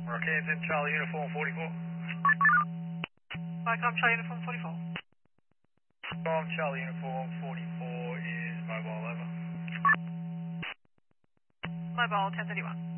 Rockhampton, Charlie Uniform 44. Vicom Charlie Uniform 44. Charlie Uniform 44 is mobile over. Mobile 1031.